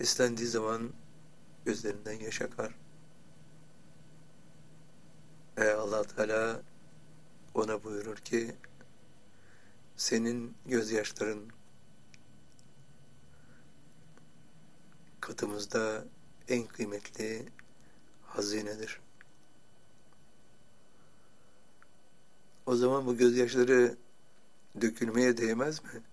Seslendiği zaman gözlerinden yaş akar. Ve Allah Teala ona buyurur ki senin gözyaşların katımızda en kıymetli hazinedir. O zaman bu gözyaşları dökülmeye değmez mi?